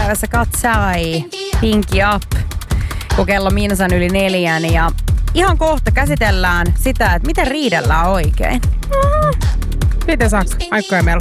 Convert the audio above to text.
iltapäivässä katsai Pinky Up, kun kello minsan yli 4. Ja ihan kohta käsitellään sitä, että miten riidellään oikein. Miten saaks? Aikoja melko.